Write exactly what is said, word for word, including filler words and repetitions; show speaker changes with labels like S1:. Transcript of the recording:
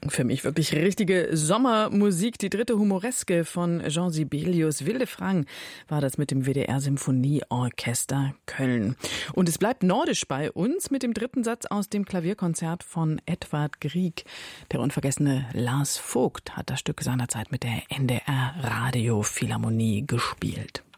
S1: Für mich wirklich richtige Sommermusik. Die dritte Humoreske von Jean Sibelius. Wilde Frank war das mit dem W D R-Symphonieorchester Köln. Und es bleibt nordisch bei uns mit dem dritten Satz aus dem Klavierkonzert von Edvard Grieg. Der unvergessene Lars Vogt hat das Stück seinerzeit mit der N D R Radiophilharmonie gespielt.